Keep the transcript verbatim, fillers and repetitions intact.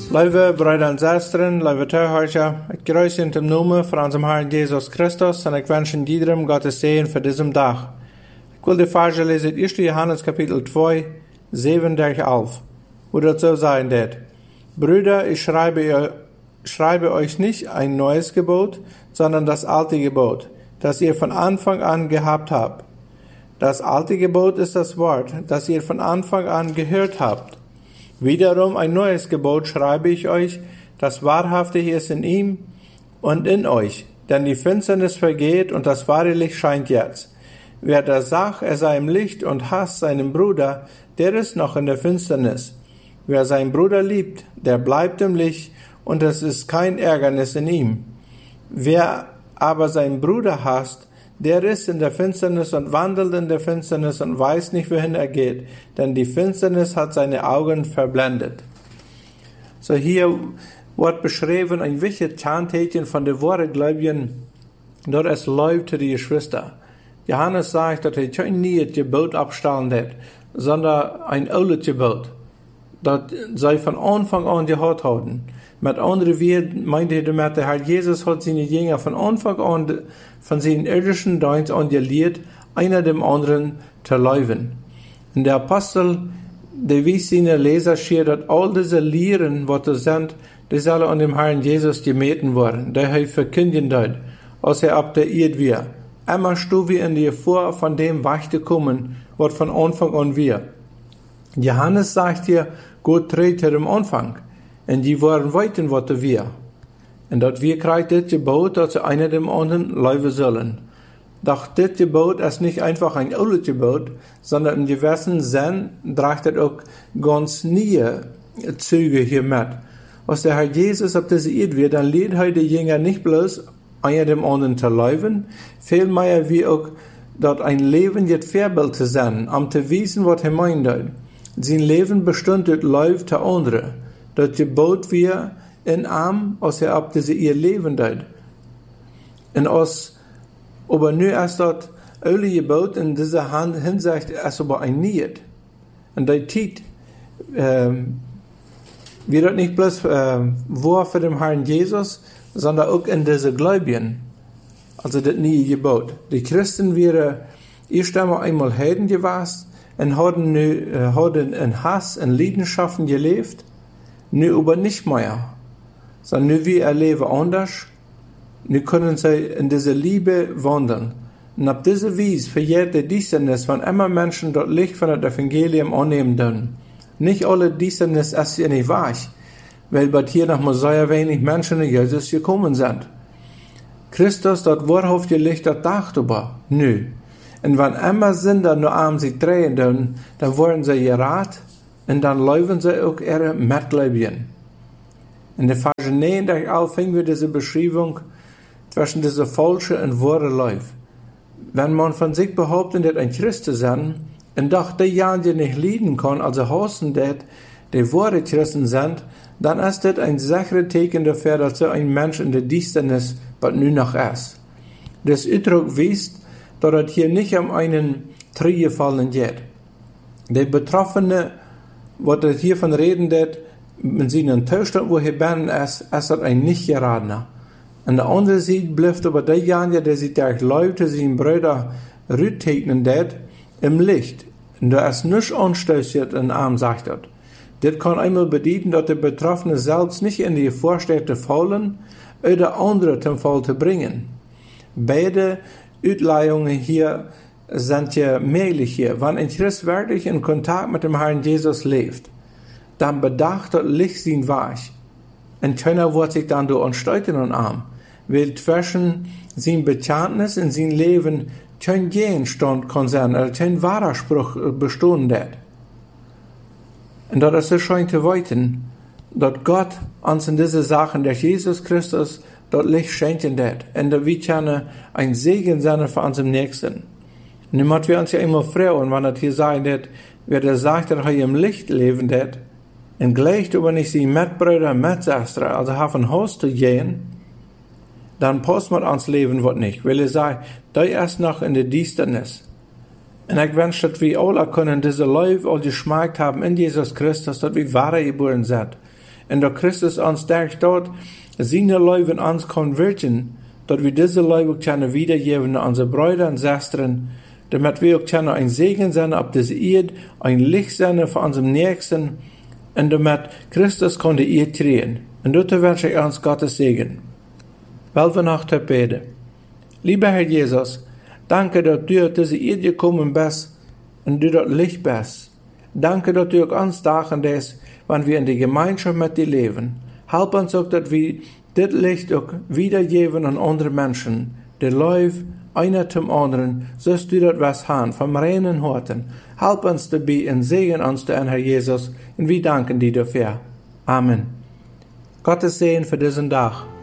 Lieve broeder en zusteren, lieve toehoorders, ik grüße in dem Namen von unserem Herrn Jesus Christus und ich wünsche jedem Gottes Segen für diesen Tag. Ich will die Verse lesen, erster Johannes Kapitel zwei, sieben durch elf, wo das so sein wird. Brüder, ich schreibe, schreibe euch nicht ein neues Gebot, sondern das alte Gebot, das ihr von Anfang an gehabt habt. Das alte Gebot ist das Wort, das ihr von Anfang an gehört habt. Wiederum ein neues Gebot schreibe ich euch, das wahrhaftig ist in ihm und in euch, denn die Finsternis vergeht und das wahre Licht scheint jetzt. Wer da sagt, er sei im Licht und hasst seinen Bruder, der ist noch in der Finsternis. Wer seinen Bruder liebt, der bleibt im Licht und es ist kein Ärgernis in ihm. Wer aber seinen Bruder hasst, der ist in der Finsternis und wandelt in der Finsternis und weiß nicht, wohin er geht, denn die Finsternis hat seine Augen verblendet. So hier wird beschrieben ein wichtiges Kennzeichen von der wahren Gläubigen, dort es läuft zu die Geschwister. Johannes sagt, dass er nie das Gebot abstellen wird, sondern ein altes Gebot, das sei von Anfang an gehört haben. Mit anderen Worten meint er damit, der Herr Jesus hat seine Jünger von Anfang an von seinen irdischen Dienst an gelehrt, einer dem anderen zu leben. Und der Apostel, der wies seine Leser schier, dass all diese Lehren, was das sind, die sollen an dem Herrn Jesus gemeten worden, der er verkündigen dort, als er ab der Erde wir. Immer stu wir in die vor von dem Wachte kommen, was von Anfang an wir. Johannes sagt hier, Gott tritt hier am Anfang. Und die waren weiten, was wir. Und dort wir kriegt das Gebot, dass sie einer dem anderen leben sollen. Doch das Gebot ist nicht einfach ein altes Gebot, sondern in gewissen Sinn trägt es auch ganz neue Züge hier mit. Als der Herr Jesus auf diese Erde wird, dann lehrt er die Jünger nicht bloß einer dem anderen zu leben, vielmehr wie auch dort ein Leben jetzt Vorbild zu sein, um zu wissen, was er meint. Sein Leben bestimmt das Leben der anderen. Das Gebot wir in Arm, als er ab diese ihr Leben dort. Und als, aber nu ist das alle Gebot in dieser Hinsicht ist aber ein Niet. Und die Zeit, ähm, wird das nicht bloß äh, wahr für den Herrn Jesus, sondern auch in diese Gläubigen. Also das neue Gebot. Die Christen wären erst einmal einmal Heiden gewesen und haben nu, äh, haben in Hass, in Leidenschaften gelebt. Nu aber nicht mehr, sondern nu wir erleben anders, nu können sie in dieser Liebe wandeln. Und ab dieser Weise verjährt die Düsternis, wenn immer Menschen dort Licht von dem Evangelium annehmen dürfen. Nicht alle Düsternis ist ja nicht wahr, weil bei hier noch mal sehr wenig Menschen in Jesus gekommen sind. Christus dort wahrhaft die Licht dort dacht über, nö. Und wenn immer Sünder nur an sich drehen dürfen, dann werden sie gerat, und dann leben sie auch ihre Mitgläubigen. In der Verse neun durch elf finden wir diese Beschreibung zwischen dieser falschen und wahren Leben. Wenn man von sich behauptet, dass ein Christ zu sein, und doch die Jahre die nicht leiden kann, also hassen, dass die wahre Christen sind, dann ist das ein sicheres Zeichen dafür, dass so ein Mensch in der Düsternis, was nun noch ist. Das Ausdruck weist, dass es hier nicht um einen Trieb gefallen geht. Der Betroffene, was er hiervon reden wird, in seinen Zustand, wo er bin, ist, ist das ein Nicht-Geradener. An der anderen Seite bleibt aber derjenige, der sich durch Leute, seinen Brüder rüttegnen wird, im Licht. Und da ist nichts anstößig in Arm, sagt er. Das kann einmal bedeuten, dass der Betroffene selbst nicht in die Vorstellung fallen, oder andere zum Fall zu bringen. Beide Ausleihungen hier sind ja möglich hier. Wenn ein Christ wirklich in Kontakt mit dem Herrn Jesus lebt, dann bedacht das Licht sein Weg. Und keiner wird sich dann durch ansteuten und arm, weil zwischen sein Bekenntnis und sein Leben kein Gegenstand kann sein, oder kein Widerspruch bestehen wird. Und das ist so schön zu weiten, dass Gott uns in diese Sachen, dass Jesus Christus dort Licht schenken wird, und dass wir können ein Segen sein für unseren Nächsten. Und nun müssen wir uns ja immer freuen, wenn das hier sagen wird, wer der sagt, dass er im Licht leben wird, und gleich aber nicht seine Mitbrüder und Mitschwestern, also haben Haus zu gehen, dann passt man ans Leben was nicht, weil er sagt, da ist noch in der Düsternis. Und ich wünsche, dass wir alle können diese Leben all geschmeckt haben in Jesus Christus, dass wir wahre geboren sind. und da Christus uns der dort seine Leben uns kann wirken, dass wir diese Leben können wiedergeben an unsere Brüder und Schwestern, damit wir auch können ein Segen sein auf diese Erde, ein Licht sein für unseren Nächsten, und damit Christus kann die Erde drehen. Und dort wünsche ich uns Gottes Segen. Weil wir noch zu beten. Lieber Herr Jesus, danke, dass du auf diese Erde gekommen bist und du dort Licht bist. Danke, dass du auch uns dagen lässt, wenn wir in der Gemeinschaft mit dir leben. Help uns auch, dass wir das Licht auch wiedergeben an andere Menschen. Der läuft einer zum anderen, so du dort was haben, vom reinen Horten. Help uns dabei und segen uns an Herr Jesus, und wir danken dir dafür. Amen. Gottes Segen für diesen Tag.